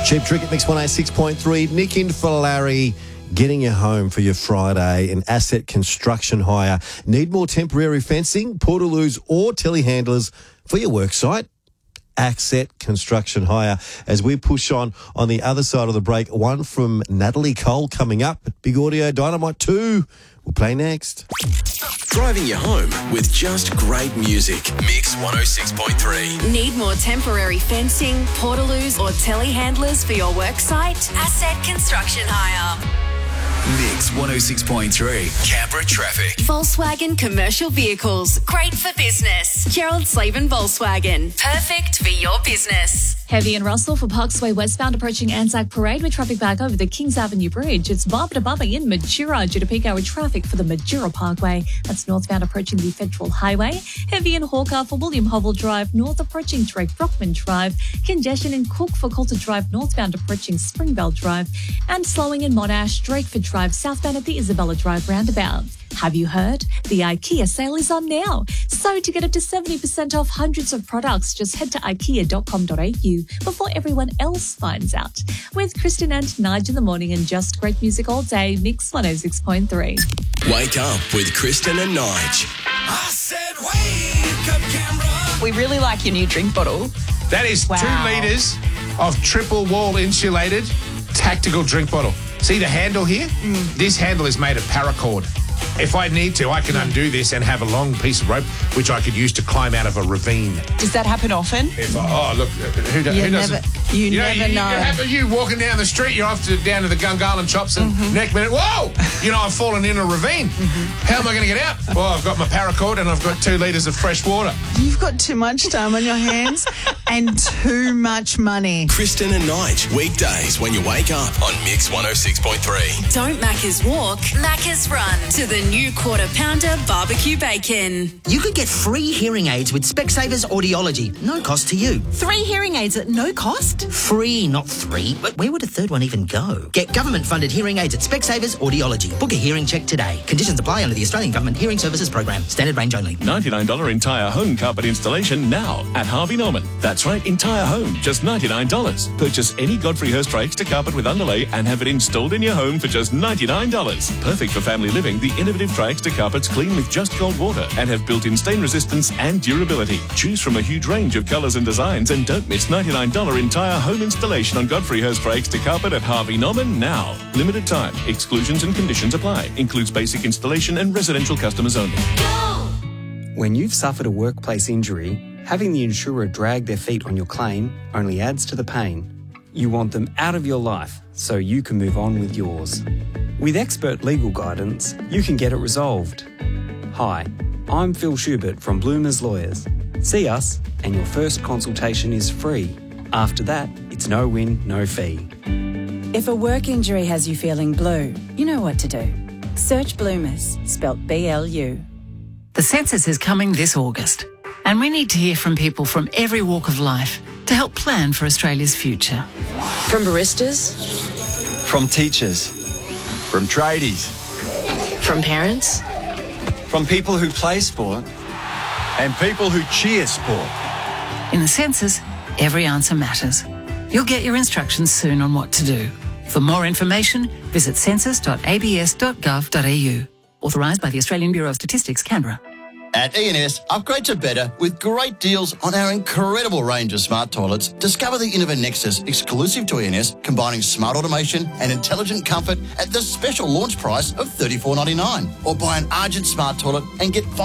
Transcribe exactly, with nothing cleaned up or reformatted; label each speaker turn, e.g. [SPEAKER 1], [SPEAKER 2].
[SPEAKER 1] Cheap Trick at Mix one oh six point three. Nick in for Larry, getting you home for your Friday. An Asset Construction Hire. Need more temporary fencing, portaloos or telehandlers for your work site? Asset Construction Hire. As we push on on the other side of the break, one from Natalie Cole coming up. Big Audio Dynamite two will play next.
[SPEAKER 2] Driving you home with just great music. Mix one oh six point three.
[SPEAKER 3] Need more temporary fencing, portaloos or telehandlers for your worksite? Asset Construction Hire.
[SPEAKER 2] Mix one oh six point three. Canberra traffic.
[SPEAKER 3] Volkswagen Commercial Vehicles. Great for business. Gerald Slavin Volkswagen. Perfect for your business.
[SPEAKER 4] Heavy in Russell for Parksway westbound approaching Anzac Parade with traffic back over the Kings Avenue Bridge. It's Barbara to Bubba in Majura due to peak hour traffic for the Majura Parkway. That's northbound approaching the Federal Highway. Heavy in Hawker for William Hovell Drive north approaching Drake Brockman Drive. Congestion in Cook for Coulter Drive northbound approaching Springvale Drive. And slowing in Monash, Drakeford Drive southbound at the Isabella Drive roundabout. Have you heard? The IKEA sale is on now. So to get up to seventy percent off hundreds of products, just head to ikea dot com dot a u before everyone else finds out. With Kristen and Nige in the morning and just great music all day, Mix one oh six point three.
[SPEAKER 2] Wake up with Kristen and Nige.
[SPEAKER 5] I said wake up, Canberra.
[SPEAKER 6] We really like your new drink bottle.
[SPEAKER 7] That is
[SPEAKER 6] Wow.
[SPEAKER 7] two litres of triple wall insulated tactical drink bottle. See the handle here? Mm. This handle is made of paracord. If I need to, I can undo this and have a long piece of rope, which I could use to climb out of a ravine.
[SPEAKER 6] Does that happen often?
[SPEAKER 7] If I, oh, look, who, do,
[SPEAKER 6] You
[SPEAKER 7] who doesn't?
[SPEAKER 6] never- you
[SPEAKER 7] know,
[SPEAKER 6] never
[SPEAKER 7] you,
[SPEAKER 6] know.
[SPEAKER 7] You, have, you walking down the street, you're off to down to the Gungahlin Chops and
[SPEAKER 6] Mm-hmm.
[SPEAKER 7] next minute, whoa! You know, I've fallen in a ravine.
[SPEAKER 6] Mm-hmm.
[SPEAKER 7] How am I going to get out? Well, I've got my paracord and I've got two litres of fresh water.
[SPEAKER 8] You've got too much time on your hands and too much money.
[SPEAKER 2] Kristen and Nige. Weekdays when you wake up on Mix one oh six point three.
[SPEAKER 3] Don't Macca's walk, Macca's run to the new quarter pounder barbecue bacon.
[SPEAKER 9] You could get free hearing aids with Specsavers Audiology. No cost to you.
[SPEAKER 6] Three hearing aids at no cost?
[SPEAKER 9] Free, not three. But where would a third one even go? Get government-funded hearing aids at Specsavers Audiology. Book a hearing check today. Conditions apply under the Australian Government Hearing Services Program. Standard range only.
[SPEAKER 10] ninety-nine dollars entire home carpet installation now at Harvey Norman. That's right, entire home, just ninety-nine dollars. Purchase any Godfrey Hirst Extra carpet with underlay and have it installed in your home for just ninety-nine dollars. Perfect for family living, the innovative Tri-Extra carpets clean with just cold water and have built-in stain resistance and durability. Choose from a huge range of colours and designs and don't miss ninety-nine dollars entire home installation on Godfrey Hirst Extra carpet at Harvey Norman now. Limited time. Exclusions and conditions apply. Includes basic installation and residential customers only.
[SPEAKER 11] When you've suffered a workplace injury, having the insurer drag their feet on your claim only adds to the pain. You want them out of your life so you can move on with yours. With expert legal guidance, you can get it resolved. Hi, I'm Phil Schubert from Bloomers Lawyers. See us and your first consultation is free. After that, it's no win, no fee.
[SPEAKER 12] If a work injury has you feeling blue, you know what to do. Search Bloomers, spelt B L U.
[SPEAKER 13] The census is coming this August, and we need to hear from people from every walk of life to help plan for Australia's future.
[SPEAKER 14] From baristas,
[SPEAKER 15] From teachers. From tradies.
[SPEAKER 14] from parents,
[SPEAKER 15] From people who play sport. And people who cheer sport.
[SPEAKER 13] In the census, every answer matters. You'll get your instructions soon on what to do. For more information, visit census dot a b s dot gov dot a u. Authorised by the Australian Bureau of Statistics, Canberra.
[SPEAKER 16] At E and S, upgrade to better with great deals on our incredible range of smart toilets. Discover the Innova Nexus, exclusive to E and S, combining smart automation and intelligent comfort at the special launch price of thirty-four ninety-nine. Or buy an Argent smart toilet and get